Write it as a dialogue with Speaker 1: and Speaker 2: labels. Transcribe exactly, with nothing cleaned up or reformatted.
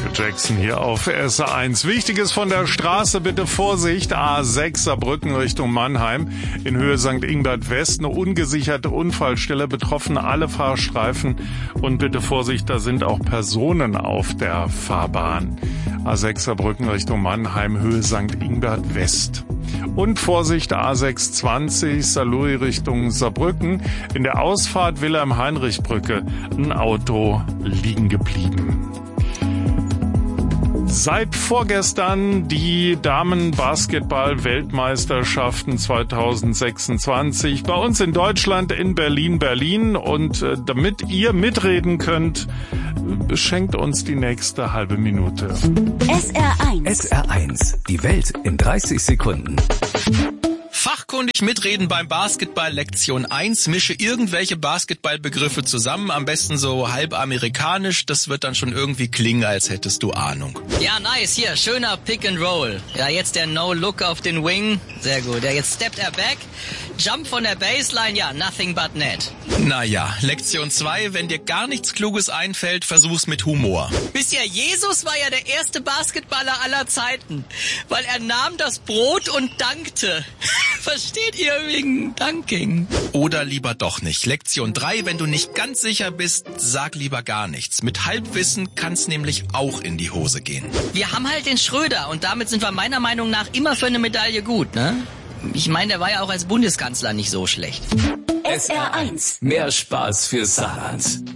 Speaker 1: Michael Jackson hier auf S R eins. Wichtiges von der Straße, bitte Vorsicht. A sechs Saarbrücken Richtung Mannheim. In Höhe Sankt Ingbert West eine ungesicherte Unfallstelle, betroffen alle Fahrstreifen. Und bitte Vorsicht, da sind auch Personen auf der Fahrbahn. A sechs Saarbrücken Richtung Mannheim, Höhe Sankt Ingbert West. Und Vorsicht, A sechshundertzwanzig Saarlouis Richtung Saarbrücken. In der Ausfahrt Wilhelm-Heinrich-Brücke ein Auto liegen geblieben. Seit vorgestern die Damen-Basketball-Weltmeisterschaften zwanzig sechsundzwanzig bei uns in Deutschland in Berlin, Berlin. Und äh, damit ihr mitreden könnt, schenkt uns die nächste halbe Minute.
Speaker 2: S R eins.
Speaker 3: S R eins. Die Welt in dreißig Sekunden.
Speaker 4: Fachkundig mitreden beim Basketball Lektion eins. Mische irgendwelche Basketballbegriffe zusammen, am besten so halb amerikanisch. Das wird dann schon irgendwie klingen, als hättest du Ahnung.
Speaker 5: Ja, nice. Hier, schöner Pick and Roll. Ja, jetzt der No-Look auf den Wing. Sehr gut. Ja, jetzt steppt er back. Jump von der Baseline. Ja, nothing but net.
Speaker 4: Naja, Lektion zwei. Wenn dir gar nichts Kluges einfällt, versuch's mit Humor.
Speaker 5: Wisst ihr, Jesus war ja der erste Basketballer aller Zeiten, weil er nahm das Brot und dankte. Versteht ihr wegen Dunking?
Speaker 4: Oder lieber doch nicht. Lektion drei. Wenn du nicht ganz sicher bist, sag lieber gar nichts. Mit Halbwissen kann's nämlich auch in die Hose gehen.
Speaker 5: Wir haben halt den Schröder und damit sind wir meiner Meinung nach immer für eine Medaille gut, ne? Ich meine, der war ja auch als Bundeskanzler nicht so schlecht.
Speaker 2: S R eins.
Speaker 3: Mehr Spaß für Saarland.